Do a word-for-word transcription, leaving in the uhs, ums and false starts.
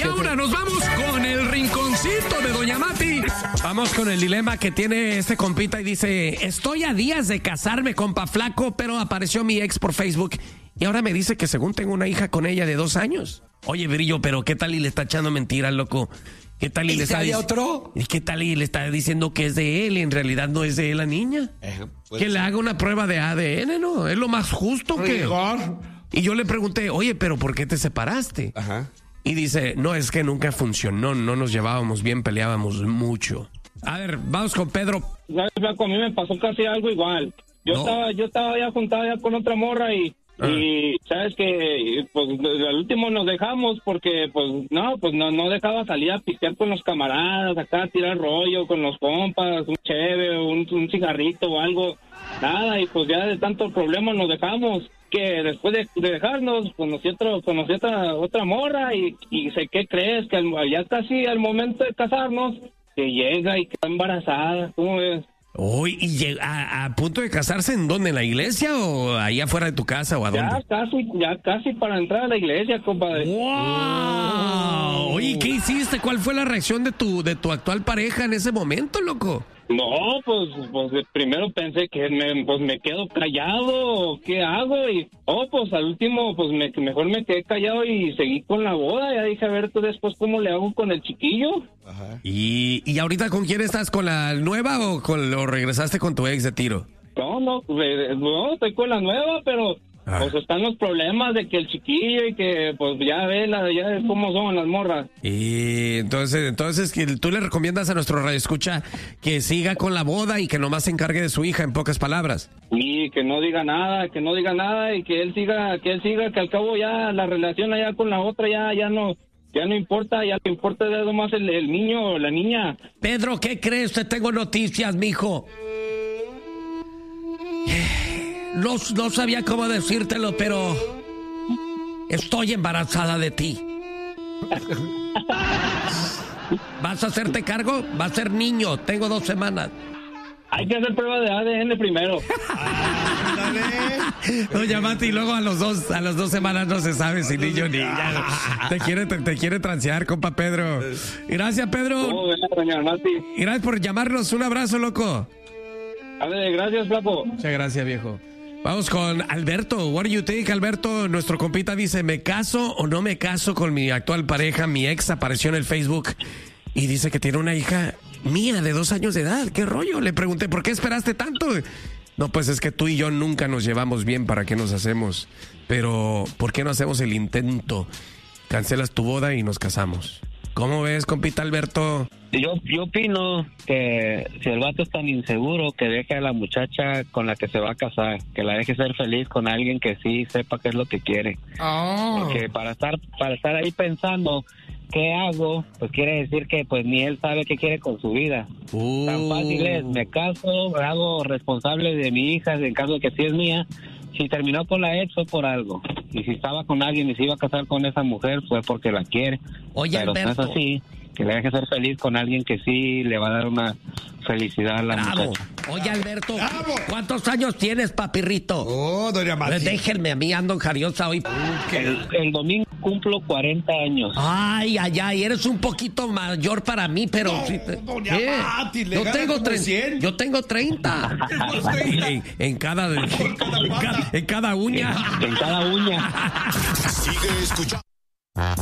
ahora nos vamos con el rinconcito de Doña Mati. Vamos con el dilema que tiene este compita y dice: estoy a días de casarme, compa flaco, pero apareció mi ex por Facebook y ahora me dice que según tengo una hija con ella de dos años. Oye, Brillo, pero ¿qué tal y le está echando mentiras, loco? ¿Qué tal y, ¿Y le está dic- otro? ¿Y qué tal y le está diciendo que es de él y en realidad no es de él la niña? Eh, que ser. Le haga una prueba de A D N, ¿no? Es lo más justo. Rigor. Que... Y yo le pregunté, oye, ¿pero por qué te separaste? Ajá. Y dice, no, es que nunca funcionó, no nos llevábamos bien, peleábamos mucho. A ver, vamos con Pedro. ¿Sabes, Flaco? A mí me pasó casi algo igual. Yo no. estaba yo estaba ya juntado ya con otra morra y... Ah. Y sabes que pues al último nos dejamos porque pues no pues no no dejaba salir a pistear con los camaradas acá, tirar rollo con los compas, un cheve, un, un cigarrito o algo, nada, y pues ya de tanto problema nos dejamos, que después de, de dejarnos conocí otro conocí otra otra morra y y sé qué crees que al, ya casi al momento de casarnos que llega y queda embarazada. ¿Cómo ves? Uy, ¿y llega a, a punto de casarse en dónde? ¿En la iglesia o ahí afuera de tu casa o a dónde? Ya casi, ya casi para entrar a la iglesia, compadre. ¡Wow! Oye, ¿qué hiciste? ¿Cuál fue la reacción de tu de tu actual pareja en ese momento, loco? No, pues, pues primero pensé que me, pues me quedo callado, ¿qué hago? Y, oh, pues al último, pues me, mejor me quedé callado y seguí con la boda. Ya dije, a ver, tú después, ¿cómo le hago con el chiquillo? Ajá. ¿Y, y ahorita con quién estás? ¿Con la nueva o, con, o regresaste con tu ex de tiro? No, no, no, estoy con la nueva, pero... Ah. Pues están los problemas de que el chiquillo y que pues ya ve la, ya ves cómo son las morras. Y entonces, entonces que tú le recomiendas a nuestro radioescucha que siga con la boda y que nomás se encargue de su hija, en pocas palabras. Y que no diga nada, que no diga nada y que él siga, que él siga, que al cabo ya la relación allá con la otra ya, ya no, ya no importa, ya lo que importa es nomás el, el niño o la niña. Pedro, ¿qué crees? Te tengo noticias, mijo. No, no sabía cómo decírtelo, pero estoy embarazada de ti. ¿Vas a hacerte cargo? Va a ser niño, tengo dos semanas. Hay que hacer prueba de A D N primero. Doña Mati, y luego a los dos, a las dos semanas no se sabe si niño o niña. Te quiere, te, te quiere transear, compa Pedro. Gracias, Pedro. Oh, doña Mati. Y gracias por llamarnos. Un abrazo, loco. A ver, gracias, Flaco. Muchas gracias, viejo. Vamos con Alberto. What do you think, Alberto? Nuestro compita dice, ¿me caso o no me caso con mi actual pareja? Mi ex apareció en el Facebook y dice que tiene una hija mía de dos años de edad. ¿Qué rollo? Le pregunté, ¿por qué esperaste tanto? No, pues es que tú y yo nunca nos llevamos bien, ¿para qué nos hacemos? Pero, ¿por qué no hacemos el intento? Cancelas tu boda y nos casamos. ¿Cómo ves, compita Alberto? Yo, yo opino que si el vato es tan inseguro, que deje a la muchacha con la que se va a casar, que la deje ser feliz con alguien que sí sepa qué es lo que quiere. Oh. Porque para estar, para estar ahí pensando qué hago, pues quiere decir que pues ni él sabe qué quiere con su vida. Uh. Tan fácil es, me caso, me hago responsable de mi hija, en caso de que sí es mía. Si terminó con la ex fue por algo. Y si estaba con alguien y se iba a casar con esa mujer fue porque la quiere. Oye, pero Alberto, no es así. Que le deje ser feliz con alguien que sí le va a dar una felicidad a la Bravo. muchacha. Oye, Alberto, Bravo. ¿Cuántos años tienes, papirrito? Oh, doña Mati. Déjenme, a mí ando jariosa hoy. El, el domingo cumplo cuarenta años. Ay, ay, ay, eres un poquito mayor para mí, pero... No, sí, doña ¿qué? Mati, le yo, tengo tre- yo tengo treinta. en, en, cada, en, cada, en cada uña. En, en cada uña. Sigue escuchando.